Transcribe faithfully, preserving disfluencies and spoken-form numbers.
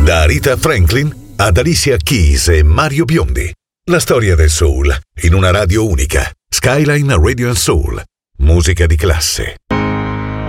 Da Rita Franklin ad Alicia Keys e Mario Biondi. La storia del soul in una radio unica. Skyline Radio and Soul. Musica di classe.